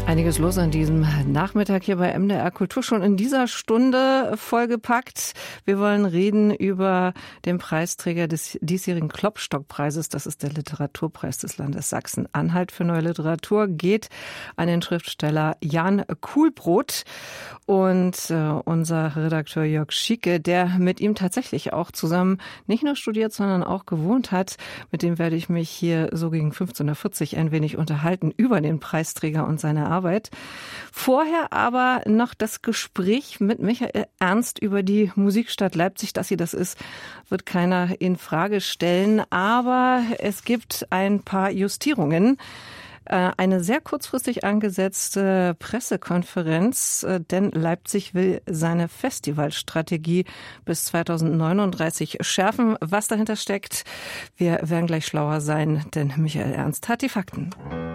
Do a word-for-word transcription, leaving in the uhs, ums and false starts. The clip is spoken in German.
Einiges los an diesem Nachmittag hier bei M D R Kultur, schon in dieser Stunde vollgepackt. Wir wollen reden über den Preisträger des diesjährigen Klopstock-Preises. Das ist der Literaturpreis des Landes Sachsen-Anhalt für neue Literatur. Geht an den Schriftsteller Jan Kuhlbrot. Und äh, unser Redakteur Jörg Schieke, der mit ihm tatsächlich auch zusammen nicht nur studiert, sondern auch gewohnt hat, mit dem werde ich mich hier so gegen fünfzehn Uhr vierzig ein wenig unterhalten über den Preisträger und seine Arbeit. Vorher aber noch das Gespräch mit Michael Ernst über die Musikstadt Leipzig. Dass sie das ist, wird keiner in Frage stellen. Aber es gibt ein paar Justierungen. Eine sehr kurzfristig angesetzte Pressekonferenz, denn Leipzig will seine Festivalstrategie bis zweitausendneununddreißig schärfen. Was dahinter steckt, wir werden gleich schlauer sein, denn Michael Ernst hat die Fakten.